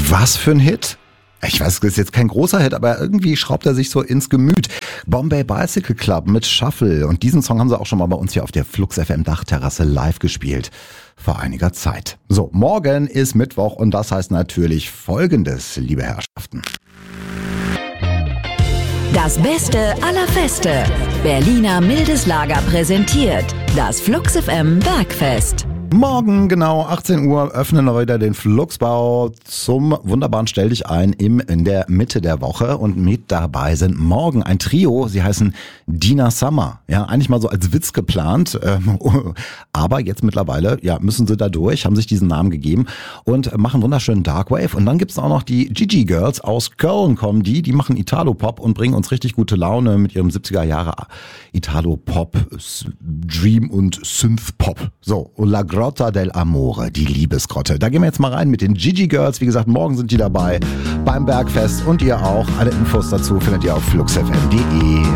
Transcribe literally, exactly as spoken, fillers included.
Was für ein Hit? Ich weiß, das ist jetzt kein großer Hit, aber irgendwie schraubt er sich so ins Gemüt. Bombay Bicycle Club mit Shuffle. Und diesen Song haben sie auch schon mal bei uns hier auf der Flux F M Dachterrasse live gespielt. Vor einiger Zeit. So, morgen ist Mittwoch und das heißt natürlich Folgendes, liebe Herrschaften. Das Beste aller Feste. Berliner Mildeslager präsentiert das Flux F M Bergfest. Morgen genau achtzehn Uhr öffnen wir wieder den Fluxbau zum wunderbaren Stell dich ein im, in der Mitte der Woche und mit dabei sind morgen ein Trio, sie heißen Dina Summer. Ja, eigentlich mal so als Witz geplant, ähm, aber jetzt mittlerweile ja müssen sie da durch, haben sich diesen Namen gegeben und machen wunderschönen Darkwave. Und dann gibt's auch noch die Gigi Girls aus Köln kommen die, die machen Italo-Pop und bringen uns richtig gute Laune mit ihrem siebziger Jahre Italo-Pop, Dream und Synth-Pop. So, und La Grotta del Amore, die Liebesgrotte. Da gehen wir jetzt mal rein mit den Gigi Girls. Wie gesagt, morgen sind die dabei beim Bergfest und ihr auch. Alle Infos dazu findet ihr auf flux f m punkt d e.